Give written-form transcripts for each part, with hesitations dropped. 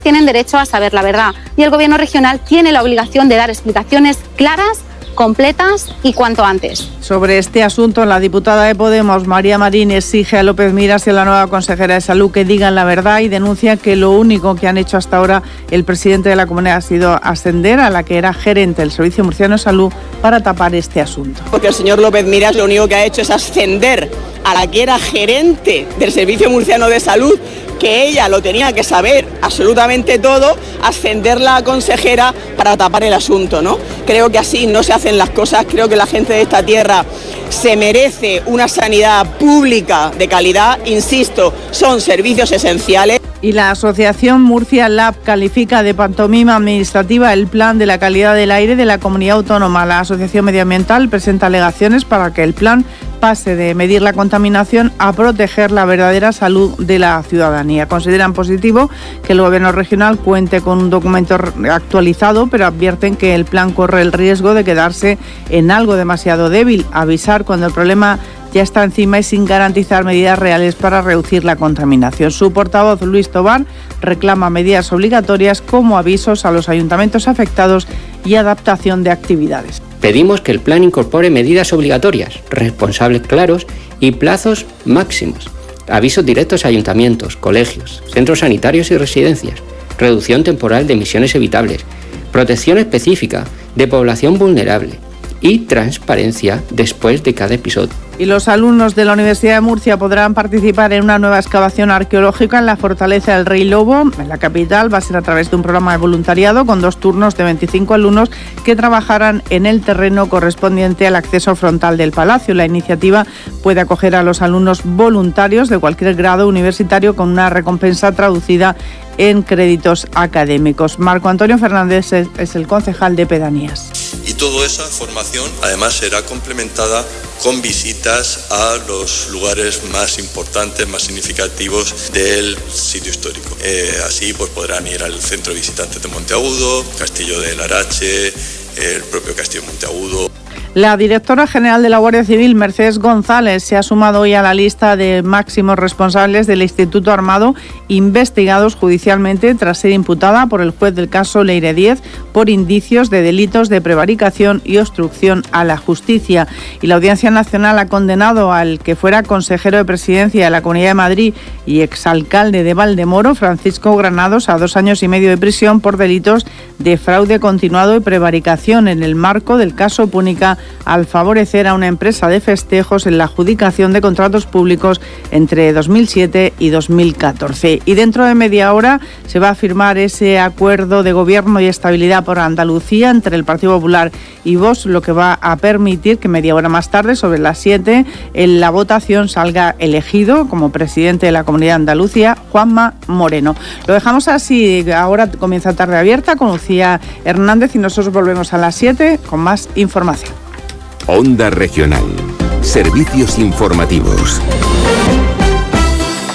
tienen derecho a saber la verdad y el Gobierno regional tiene la obligación de dar explicaciones claras, completas y cuanto antes. Sobre este asunto, la diputada de Podemos, María Marín, exige a López Miras y a la nueva consejera de Salud que digan la verdad y denuncia que lo único que han hecho hasta ahora el presidente de la comunidad ha sido ascender a la que era gerente del Servicio Murciano de Salud para tapar este asunto. Porque el señor López Miras lo único que ha hecho es ascender a la que era gerente del Servicio Murciano de Salud, que ella lo tenía que saber absolutamente todo, ascenderla a consejera para tapar el asunto, ¿no? Creo que así no se hacen las cosas, creo que la gente de esta tierra se merece una sanidad pública de calidad, insisto, son servicios esenciales. Y la Asociación Murcia Lab califica de pantomima administrativa el plan de la calidad del aire de la comunidad autónoma. La Asociación Medioambiental presenta alegaciones para que el plan pase de medir la contaminación a proteger la verdadera salud de la ciudadanía. Consideran positivo que el Gobierno regional cuente con un documento actualizado, pero advierten que el plan corre el riesgo de quedarse en algo demasiado débil, avisar cuando el problema ya está encima y sin garantizar medidas reales para reducir la contaminación. Su portavoz, Luis Tobar, reclama medidas obligatorias como avisos a los ayuntamientos afectados y adaptación de actividades. Pedimos que el plan incorpore medidas obligatorias, responsables claros y plazos máximos. Avisos directos a ayuntamientos, colegios, centros sanitarios y residencias. Reducción temporal de emisiones evitables. Protección específica de población vulnerable. Y transparencia después de cada episodio. Y los alumnos de la Universidad de Murcia podrán participar en una nueva excavación arqueológica en la Fortaleza del Rey Lobo, en la capital. Va a ser a través de un programa de voluntariado con 2 turnos de 25 alumnos que trabajarán en el terreno correspondiente al acceso frontal del palacio. La iniciativa puede acoger a los alumnos voluntarios de cualquier grado universitario con una recompensa traducida en créditos académicos. Marco Antonio Fernández es el concejal de Pedanías. Y toda esa formación además será complementada con visitas a los lugares más importantes, más significativos del sitio histórico. Así pues podrán ir al centro de visitantes de Monteagudo, Castillo de Larache, el propio Castillo de Monteagudo. La directora general de la Guardia Civil, Mercedes González, se ha sumado hoy a la lista de máximos responsables del Instituto Armado investigados judicialmente tras ser imputada por el juez del caso Leire 10 por indicios de delitos de prevaricación y obstrucción a la justicia. Y la Audiencia Nacional ha condenado al que fuera consejero de Presidencia de la Comunidad de Madrid y exalcalde de Valdemoro, Francisco Granados, a 2 años y medio de prisión por delitos de fraude continuado y prevaricación en el marco del caso Púnica al favorecer a una empresa de festejos en la adjudicación de contratos públicos entre 2007 y 2014. Y dentro de media hora se va a firmar ese acuerdo de gobierno y estabilidad por Andalucía entre el Partido Popular y Vox, lo que va a permitir que media hora más tarde, sobre las 7, en la votación salga elegido como presidente de la Comunidad de Andalucía Juanma Moreno. Lo dejamos así, ahora comienza Tarde Abierta con Lucía Hernández y nosotros volvemos a las 7 con más información. Onda Regional. Servicios informativos.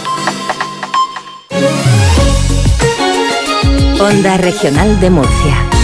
Onda Regional de Murcia.